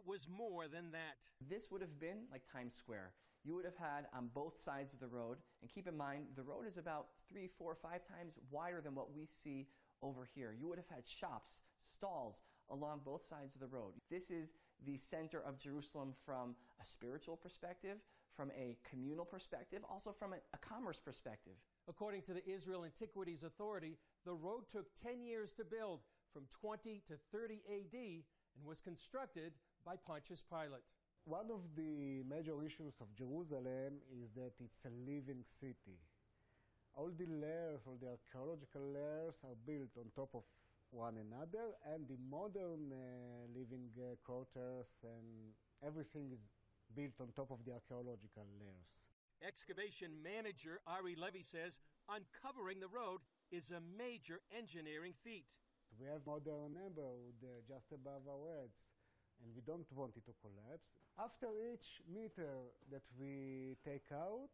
it was more than that. This would have been like Times Square. You would have had on both sides of the road, and keep in mind, the road is about 3, 4, 5 times wider than what we see over here. You would have had shops, stalls along both sides of the road. This is the center of Jerusalem from a spiritual perspective, from a communal perspective, also from a commerce perspective. According to the Israel Antiquities Authority, the road took 10 years to build, from 20 to 30 AD, and was constructed by Pontius Pilate. One of the major issues of Jerusalem is that it's a living city. All the layers, all the archaeological layers are built on top of one another, and the modern living quarters and everything is built on top of the archaeological layers. Excavation manager Ari Levy says uncovering the road is a major engineering feat. We have modern neighborhood just above our heads, and we don't want it to collapse. After each meter that we take out,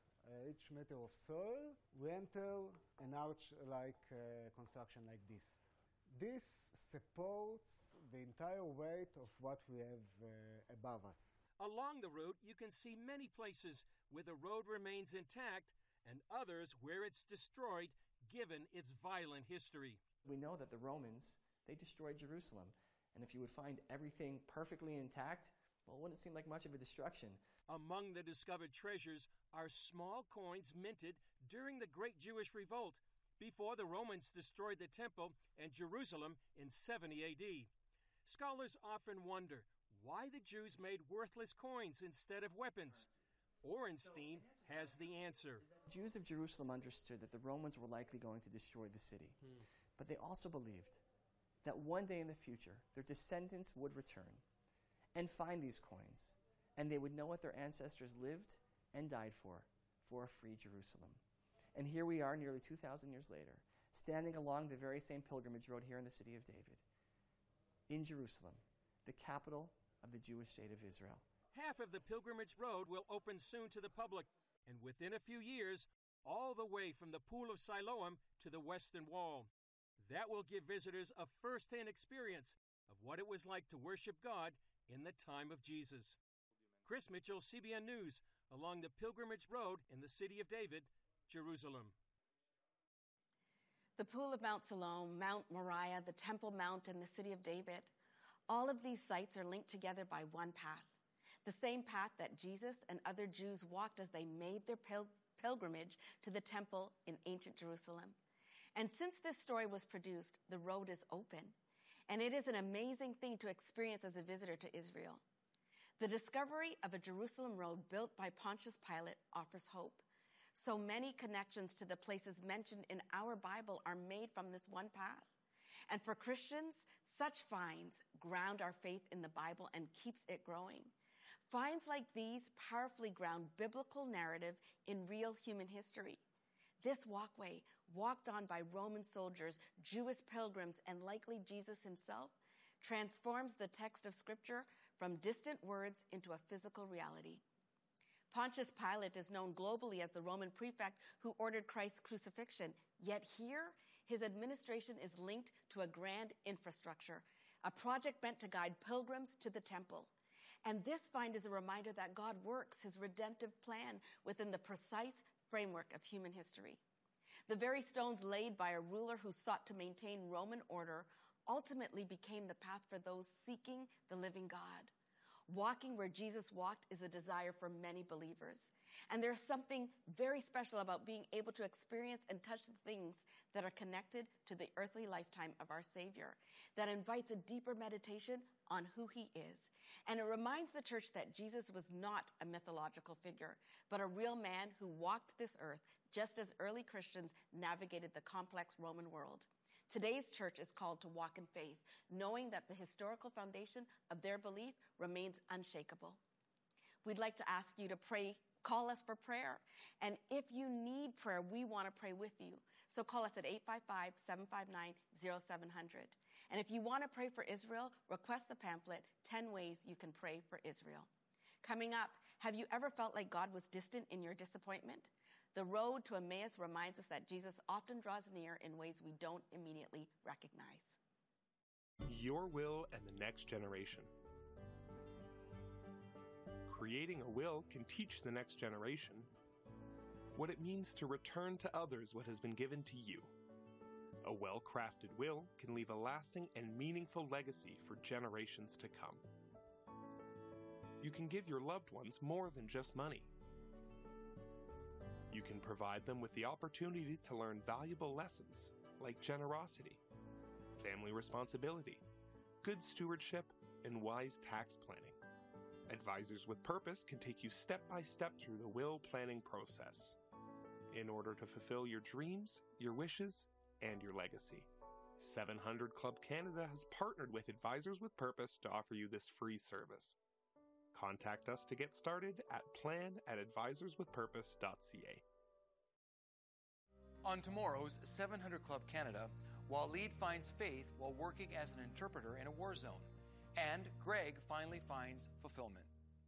each meter of soil, we enter an arch-like construction like this. This supports the entire weight of what we have above us. Along the route, you can see many places where the road remains intact and others where it's destroyed, given its violent history. We know that the Romans, they destroyed Jerusalem. And if you would find everything perfectly intact, well, it wouldn't seem like much of a destruction. Among the discovered treasures are small coins minted during the Great Jewish Revolt, before the Romans destroyed the Temple and Jerusalem in 70 AD. Scholars often wonder why the Jews made worthless coins instead of weapons. Orenstein has the answer. Jews of Jerusalem understood that the Romans were likely going to destroy the city. But they also believed that one day in the future, their descendants would return and find these coins, and they would know what their ancestors lived and died for a free Jerusalem. And here we are nearly 2,000 years later, standing along the very same pilgrimage road here in the city of David, in Jerusalem, the capital of the Jewish state of Israel. Half of the pilgrimage road will open soon to the public, and within a few years, all the way from the Pool of Siloam to the Western Wall. That will give visitors a first-hand experience of what it was like to worship God in the time of Jesus. Chris Mitchell, CBN News, along the pilgrimage road in the city of David, Jerusalem. The Pool of Mount Siloam, Mount Moriah, the Temple Mount, and the city of David. All of these sites are linked together by one path. The same path that Jesus and other Jews walked as they made their pilgrimage to the temple in ancient Jerusalem. And since this story was produced, the road is open. And it is an amazing thing to experience as a visitor to Israel. The discovery of a Jerusalem road built by Pontius Pilate offers hope. So many connections to the places mentioned in our Bible are made from this one path. And for Christians, such finds ground our faith in the Bible and keeps it growing. Finds like these powerfully ground biblical narrative in real human history. This walkway, walked on by Roman soldiers, Jewish pilgrims, and likely Jesus himself, transforms the text of Scripture from distant words into a physical reality. Pontius Pilate is known globally as the Roman prefect who ordered Christ's crucifixion. Yet here, his administration is linked to a grand infrastructure, a project meant to guide pilgrims to the temple. And this find is a reminder that God works his redemptive plan within the precise framework of human history. The very stones laid by a ruler who sought to maintain Roman order ultimately became the path for those seeking the living God. Walking where Jesus walked is a desire for many believers. And there's something very special about being able to experience and touch the things that are connected to the earthly lifetime of our Savior, that invites a deeper meditation on who he is. And it reminds the church that Jesus was not a mythological figure, but a real man who walked this earth just as early Christians navigated the complex Roman world. Today's church is called to walk in faith, knowing that the historical foundation of their belief remains unshakable. We'd like to ask you to pray, call us for prayer. And if you need prayer, we want to pray with you. So call us at 855-759-0700. And if you want to pray for Israel, request the pamphlet, 10 Ways You Can Pray for Israel. Coming up, have you ever felt like God was distant in your disappointment? The road to Emmaus reminds us that Jesus often draws near in ways we don't immediately recognize. Your will and the next generation. creating a will can teach the next generation what it means to return to others what has been given to you. A well-crafted will can leave a lasting and meaningful legacy for generations to come. You can give your loved ones more than just money. You can provide them with the opportunity to learn valuable lessons like generosity, family responsibility, good stewardship, and wise tax planning. Advisors with Purpose can take you step by step through the will planning process in order to fulfill your dreams, your wishes, and your legacy. 700 Club Canada has partnered with Advisors with Purpose to offer you this free service. Contact us to get started at plan@advisorswithpurpose.ca. On tomorrow's 700 Club Canada, Waleed finds faith while working as an interpreter in a war zone. And Greg finally finds fulfillment.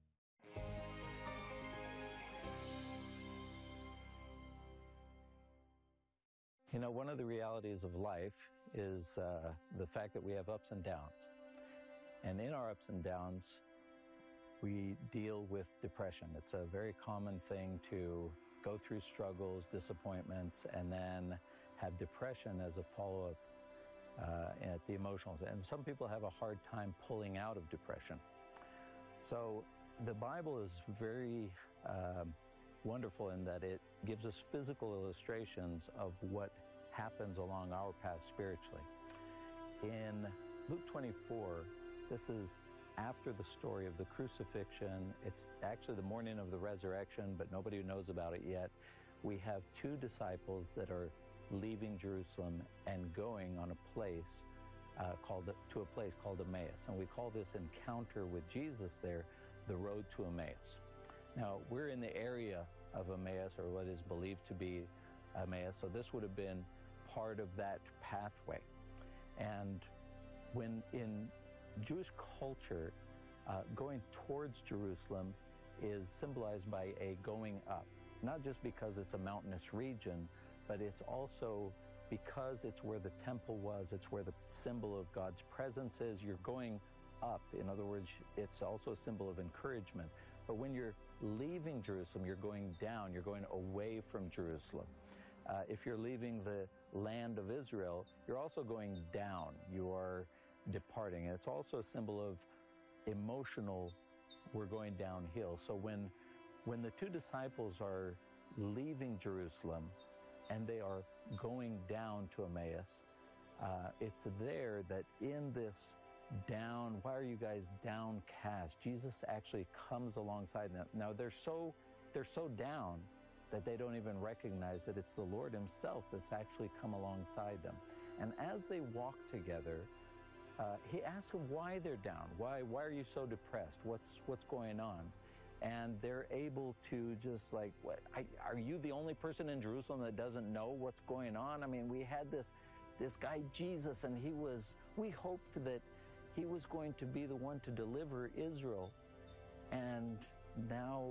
You know, one of the realities of life is the fact that we have ups and downs. And in our ups and downs, we deal with depression. It's a very common thing to go through struggles, disappointments, and then have depression as a follow-up at the emotional. And some people have a hard time pulling out of depression. So the Bible is very wonderful in that it gives us physical illustrations of what happens along our path spiritually. In Luke 24, this is after the story of the crucifixion. It's actually the morning of the resurrection, but nobody knows about it yet. We have two disciples that are leaving Jerusalem and going on a place to a place called Emmaus. And we call this encounter with Jesus there the road to Emmaus. Now, we're in the area of Emmaus, or what is believed to be Emmaus, so this would have been part of that pathway. And when in Jewish culture, going towards Jerusalem is symbolized by a going up, not just because it's a mountainous region, but it's also because it's where the temple was, it's where the symbol of God's presence is. You're going up. In other words, it's also a symbol of encouragement. But when you're leaving Jerusalem, you're going down, you're going away from Jerusalem. If you're leaving the land of Israel, you're also going down. You are departing. And it's also a symbol of emotional, we're going downhill. So when the two disciples are leaving Jerusalem and they are going down to Emmaus, it's there that in this down, why are you guys downcast? Jesus actually comes alongside them. Now they're so down that they don't even recognize that it's the Lord himself that's actually come alongside them. And as they walk together, he asks them why they're down. Why are you so depressed? What's going on? And they're able to just like, are you the only person in Jerusalem that doesn't know what's going on? I mean, we had this guy Jesus, and we hoped that he was going to be the one to deliver Israel, and now,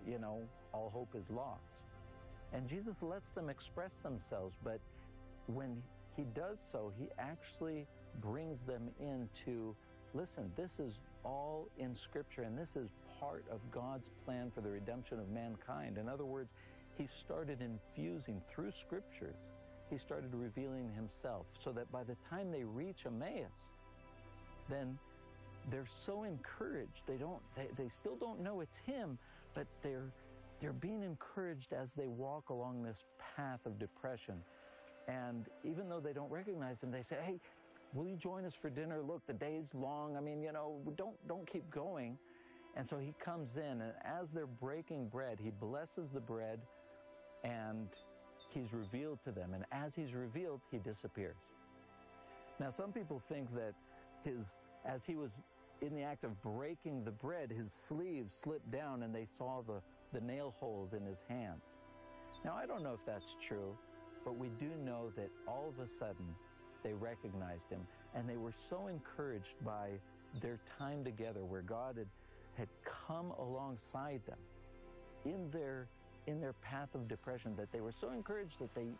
all hope is lost. And Jesus lets them express themselves, but when he does so, he actually brings them into, listen, this is all in Scripture, and this is part of God's plan for the redemption of mankind. In other words, he started infusing through Scriptures, he started revealing himself, so that by the time they reach Emmaus, then they're so encouraged. They still don't know it's him, but they're being encouraged as they walk along this path of depression. And even though they don't recognize him, they say, hey, will you join us for dinner? Look, the day's long. I mean, don't keep going. And so he comes in, and as they're breaking bread, he blesses the bread, and he's revealed to them. And as he's revealed, he disappears. Now, some people think that as he was in the act of breaking the bread, his sleeves slipped down and they saw the nail holes in his hands. Now, I don't know if that's true, but we do know that all of a sudden they recognized him, and they were so encouraged by their time together where God had come alongside them in their path of depression, that they were so encouraged that they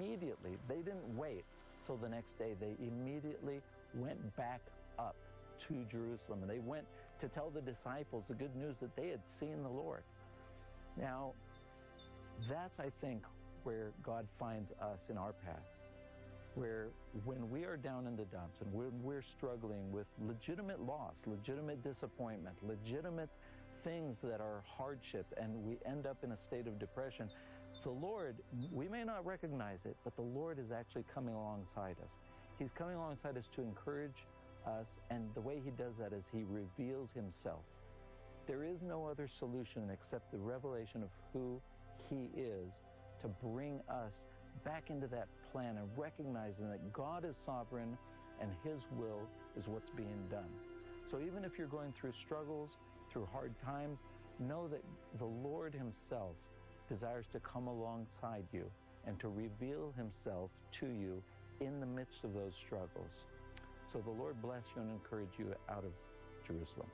didn't wait till the next day. They immediately went back up to Jerusalem, and they went to tell the disciples the good news that they had seen the Lord. Now, that's, I think, where God finds us in our path, where when we are down in the dumps and when we're struggling with legitimate loss, legitimate disappointment, legitimate things that are hardship, and we end up in a state of depression, the Lord, we may not recognize it, but the Lord is actually coming alongside us. He's coming alongside us to encourage us, and the way He does that is He reveals Himself. There is no other solution except the revelation of who He is to bring us back into that plan and recognizing that God is sovereign and His will is what's being done. So even if you're going through struggles, through hard times, know that the Lord Himself desires to come alongside you and to reveal Himself to you in the midst of those struggles. So the Lord bless you and encourage you out of Jerusalem.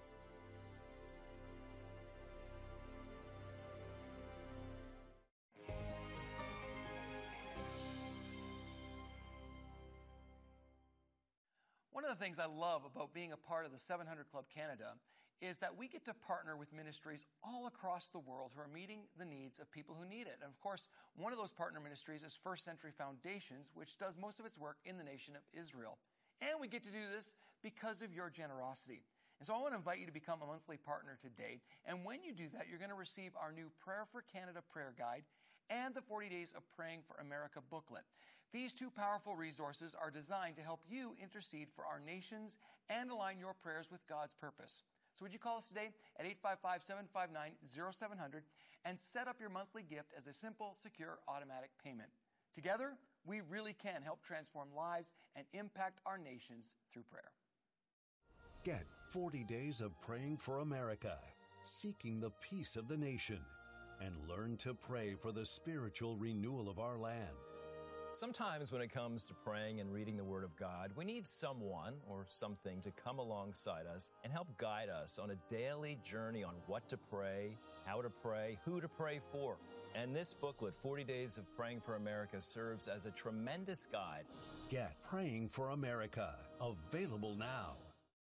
One of the things I love about being a part of the 700 Club Canada is that we get to partner with ministries all across the world who are meeting the needs of people who need it. And of course, one of those partner ministries is First Century Foundations, which does most of its work in the nation of Israel. And we get to do this because of your generosity. And so I want to invite you to become a monthly partner today. And when you do that, you're going to receive our new Prayer for Canada prayer guide and the 40 Days of Praying for America booklet. These two powerful resources are designed to help you intercede for our nations and align your prayers with God's purpose. So would you call us today at 855-759-0700 and set up your monthly gift as a simple, secure, automatic payment. Together, we really can help transform lives and impact our nations through prayer. Get 40 Days of Praying for America, seeking the peace of the nation, and learn to pray for the spiritual renewal of our land. Sometimes when it comes to praying and reading the Word of God, we need someone or something to come alongside us and help guide us on a daily journey on what to pray, how to pray, who to pray for. And this booklet, 40 Days of Praying for America, serves as a tremendous guide. Get Praying for America, available now.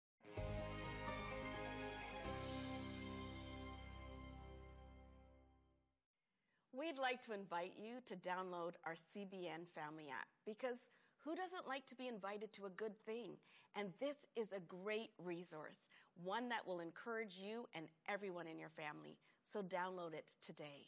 We'd like to invite you to download our CBN Family app because who doesn't like to be invited to a good thing? And this is a great resource, one that will encourage you and everyone in your family. So download it today.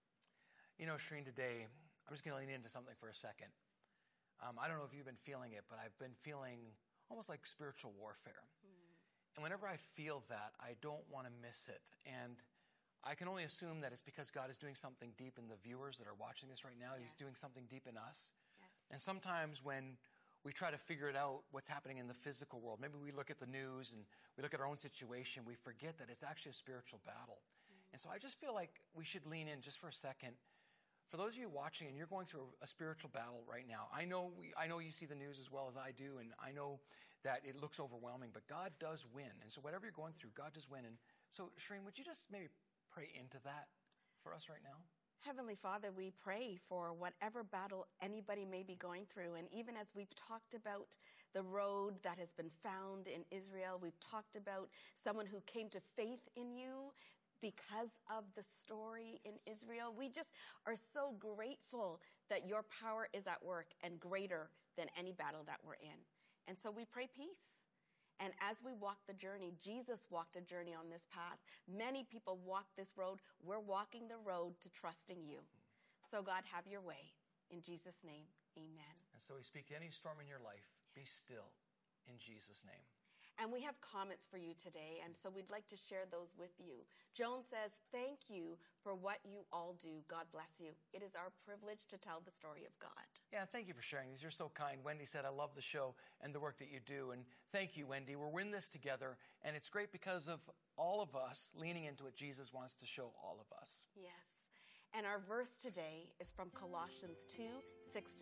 You know, Shreen, today, I'm just going to lean into something for a second. I don't know if you've been feeling it, but I've been feeling almost like spiritual warfare. And whenever I feel that, I don't want to miss it. And I can only assume that it's because God is doing something deep in the viewers that are watching this right now. He's doing something deep in us. And sometimes when we try to figure it out, what's happening in the physical world, maybe we look at the news and we look at our own situation, we forget that it's actually a spiritual battle. And so I just feel like we should lean in just for a second. For those of you watching and you're going through a spiritual battle right now, I know you see the news as well as I do, and I know that it looks overwhelming, but God does win. And so whatever you're going through, God does win. And so, Shreen, would you just maybe pray into that for us right now? Heavenly Father, we pray for whatever battle anybody may be going through. And even as we've talked about the road that has been found in Israel, we've talked about someone who came to faith in you because of the story in Israel. We just are so grateful that your power is at work and greater than any battle that we're in. And so we pray peace. And as we walk the journey, Jesus walked a journey on this path. Many people walk this road. We're walking the road to trusting you. So God, have your way. In Jesus' name, amen. And so we speak to any storm in your life. Be still in Jesus' name. And we have comments for you today, and so we'd like to share those with you. Joan says, thank you for what you all do. God bless you. It is our privilege to tell the story of God. Yeah, thank you for sharing these. You're so kind. Wendy said, I love the show and the work that you do. And thank you, Wendy. We're in this together, and it's great because of all of us leaning into what Jesus wants to show all of us. Yes. And our verse today is from Colossians 2, 6-7.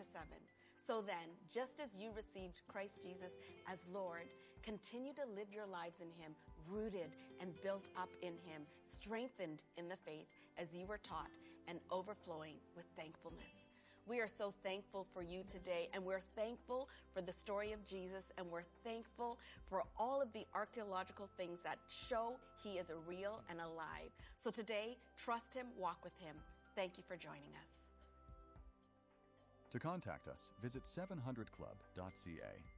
So then, just as you received Christ Jesus as Lord, continue to live your lives in Him, rooted and built up in Him, strengthened in the faith as you were taught, and overflowing with thankfulness. We are so thankful for you today, and we're thankful for the story of Jesus, and we're thankful for all of the archaeological things that show he is real and alive. So today, trust him, walk with him. Thank you for joining us. To contact us, visit 700club.ca.